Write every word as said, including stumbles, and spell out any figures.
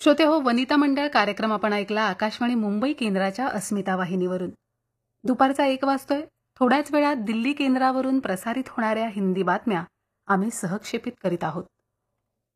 श्रोते हो, वनिता मंडळ कार्यक्रम आपण ऐकला आकाशवाणी मुंबई केंद्राच्या अस्मिता वाहिनीवरून. दुपारचा एक वाजतोय. थोड्याच वेळात दिल्ली केंद्रावरून प्रसारित होणाऱ्या हिंदी बातम्या आम्ही सहक्षेपित करीत आहोत.